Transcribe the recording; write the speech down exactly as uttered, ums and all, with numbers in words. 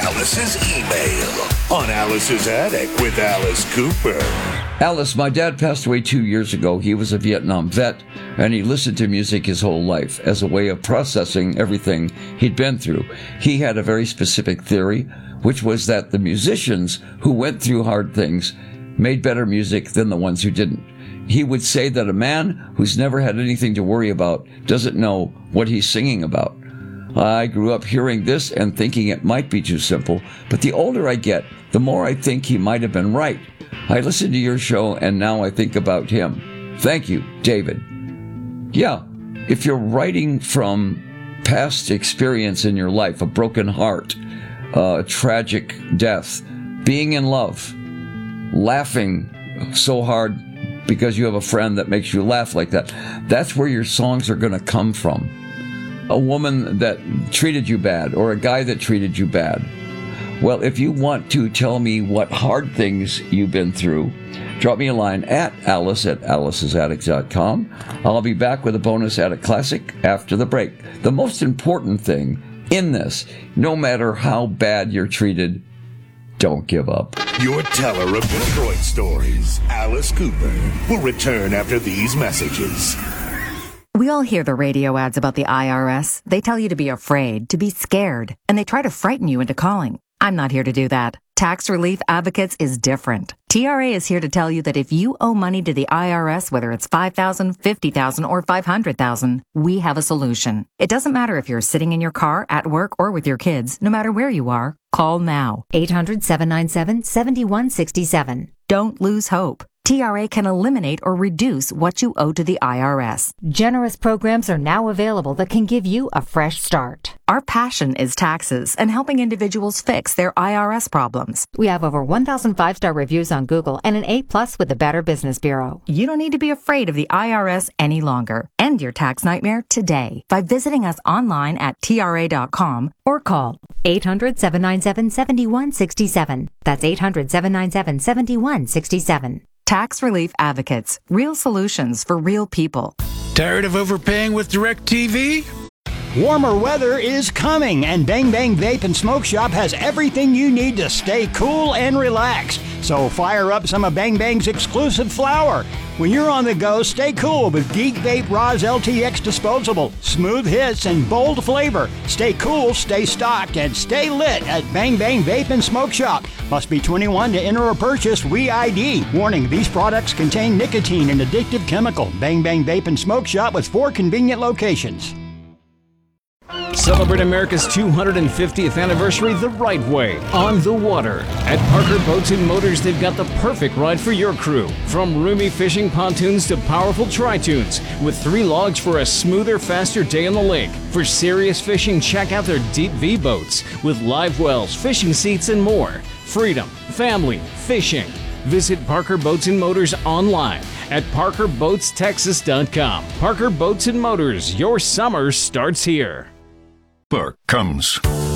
Alice's email on Alice's Attic with Alice Cooper. Alice, my dad passed away two years ago. He was a Vietnam vet, and he listened to music his whole life as a way of processing everything he'd been through. He had a very specific theory, which was that the musicians who went through hard things made better music than the ones who didn't. He would say that a man who's never had anything to worry about doesn't know what he's singing about. I grew up hearing this and thinking it might be too simple, but the older I get, the more I think he might have been right. I listened to your show, and now I think about him. Thank you, David. Yeah, if you're writing from past experience in your life, a broken heart, a tragic death, being in love, laughing so hard because you have a friend that makes you laugh like that, that's where your songs are going to come from. A woman that treated you bad, or a guy that treated you bad. Well, if you want to tell me what hard things you've been through, drop me a line at alice at alice's attic dot com. I'll be back with a bonus Attic Classic after the break. The most important thing in this, no matter how bad you're treated, don't give up. Your teller of Detroit stories, Alice Cooper, will return after these messages. We all hear the radio ads about the I R S. They tell you to be afraid, to be scared, and they try to frighten you into calling. I'm not here to do that. Tax Relief Advocates is different. T R A is here to tell you that if you owe money to the I R S, whether it's five thousand dollars, fifty thousand dollars, or five hundred thousand dollars, we have a solution. It doesn't matter if you're sitting in your car, at work, or with your kids. No matter where you are, call now. eight hundred, seven nine seven, seven one six seven. Don't lose hope. T R A can eliminate or reduce what you owe to the I R S. Generous programs are now available that can give you a fresh start. Our passion is taxes and helping individuals fix their I R S problems. We have over one thousand five-star reviews on Google and an A plus with the Better Business Bureau. You don't need to be afraid of the I R S any longer. End your tax nightmare today by visiting us online at T R A dot com or call eight hundred, seven nine seven, seven one six seven. That's eight hundred, seven nine seven, seven one six seven. Tax Relief Advocates. Real solutions for real people. Tired of overpaying with DirecTV? Warmer weather is coming, and Bang Bang Vape and Smoke Shop has everything you need to stay cool and relaxed. So fire up some of Bang Bang's exclusive flower. When you're on the go, stay cool with Geek Vape Roz L T X Disposable. Smooth hits and bold flavor. Stay cool, stay stocked, and stay lit at Bang Bang Vape and Smoke Shop. Must be twenty-one to enter or purchase. Re-I D. Warning, these products contain nicotine and addictive chemical. Bang Bang Vape and Smoke Shop with four convenient locations. Celebrate America's two hundred fiftieth anniversary the right way, on the water. At Parker Boats and Motors, they've got the perfect ride for your crew. From roomy fishing pontoons to powerful tri-tunes, with three logs for a smoother, faster day on the lake. For serious fishing, check out their Deep V boats, with live wells, fishing seats, and more. Freedom, family, fishing. Visit Parker Boats and Motors online at parker boats texas dot com. Parker Boats and Motors, your summer starts here. Book comes